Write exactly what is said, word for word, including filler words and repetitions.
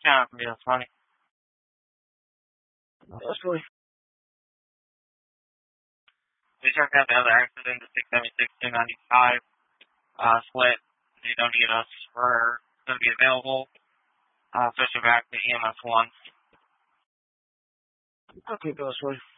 Yeah, yeah, that's funny. That's really. We just had the other accident, the six seventy-six two ninety-five uh, split. They don't need us. We're going to be available. Uh, switching back to E M S one. Okay, go this way.